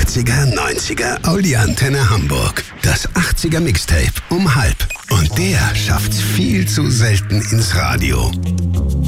80er, 90er, Audi Antenne Hamburg. Das 80er Mixtape um 1:30. Und der schafft's viel zu selten ins Radio.